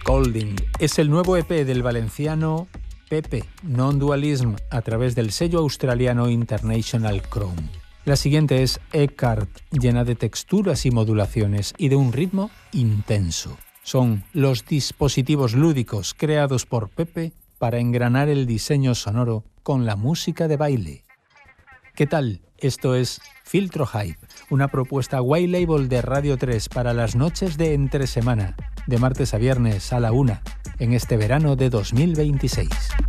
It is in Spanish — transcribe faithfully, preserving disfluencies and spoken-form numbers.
Holding es el nuevo E P del valenciano Pepe, Non-Dualism, a través del sello australiano International Chrome. La siguiente es E-Card, llena de texturas y modulaciones y de un ritmo intenso. Son los dispositivos lúdicos creados por Pepe para engranar el diseño sonoro con la música de baile. ¿Qué tal? Esto es Filtro Hype, una propuesta white label de Radio tres para las noches de entre semana, de martes a viernes a la una, en este verano de dos mil veintiséis.